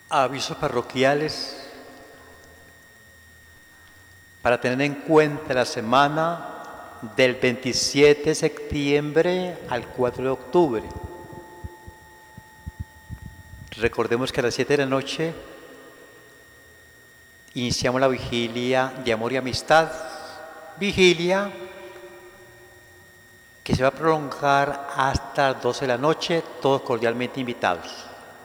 Avisos parroquiales para tener en cuenta la semana del 27 de septiembre al 4 de octubre. Recordemos que a las 7 de la noche iniciamos la vigilia de amor y amistad, vigilia que se va a prolongar hasta las 12 de la noche, todos cordialmente invitados.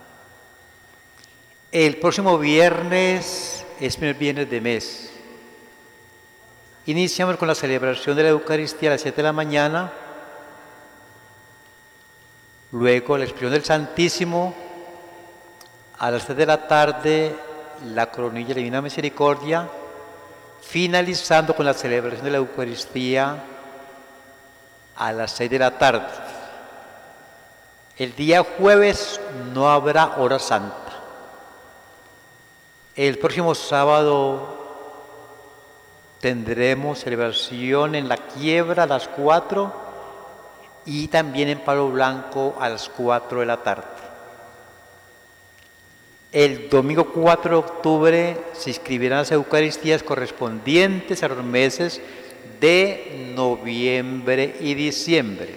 El próximo viernes es primer viernes de mes. Iniciamos con la celebración de la Eucaristía a las 7 de la mañana, luego la expiación del Santísimo, a las 3 de la tarde la coronilla de la Divina Misericordia, finalizando con la celebración de la Eucaristía a las 6 de la tarde. El día jueves no habrá hora santa. El próximo sábado tendremos celebración en La Quiebra a las 4 y también en Palo Blanco a las 4 de la tarde. El domingo 4 de octubre se inscribirán las Eucaristías correspondientes a los meses de noviembre y diciembre.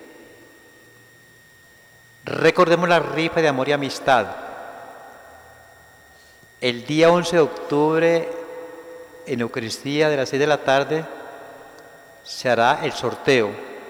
Recordemos la rifa de amor y amistad. El día 11 de octubre, en Eucaristía de las 6 de la tarde, se hará el sorteo.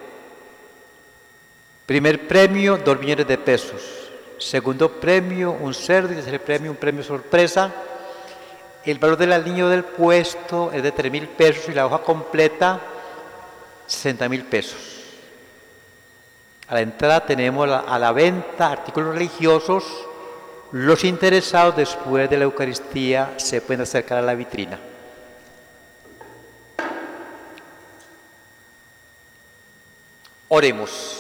Primer premio, 2 millones de pesos. Segundo premio, un cerdo. Y tercer premio, un premio sorpresa. El valor del aliño del puesto es de 3.000 pesos y la hoja completa, 60.000 pesos. A la entrada tenemos a la venta artículos religiosos. Los interesados después de la Eucaristía se pueden acercar a la vitrina. Oremos.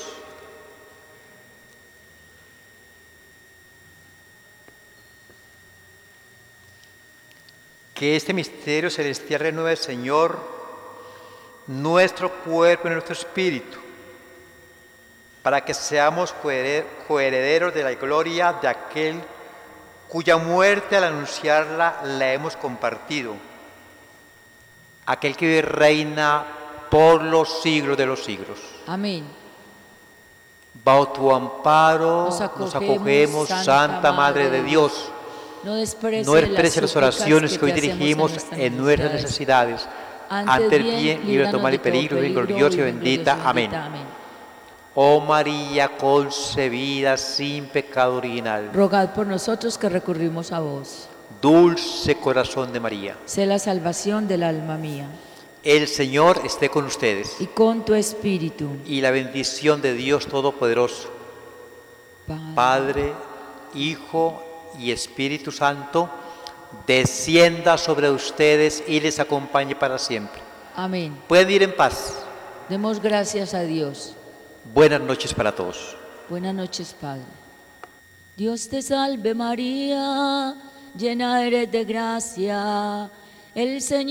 Que este misterio celestial renueve, Señor, nuestro cuerpo y nuestro espíritu, para que seamos coherederos de la gloria de aquel cuya muerte al anunciarla la hemos compartido, aquel que vive y reina por los siglos de los siglos. Amén. Bajo tu amparo nos acogemos, Santa Madre de Dios. No desprecie las oraciones que hoy dirigimos en nuestras necesidades. Ante el bien, libre de mal y peligro, bien gloriosa y bendita. Amén. Oh María concebida sin pecado original, rogad por nosotros que recurrimos a vos. Dulce corazón de María, sé la salvación del alma mía. El Señor esté con ustedes. Y con tu espíritu. Y la bendición de Dios Todopoderoso, Padre, Hijo y Espíritu Santo, descienda sobre ustedes y les acompañe para siempre. Amén. Pueden ir en paz. Demos gracias a Dios. Buenas noches para todos. Buenas noches, Padre. Dios te salve María, llena eres de gracia, el Señor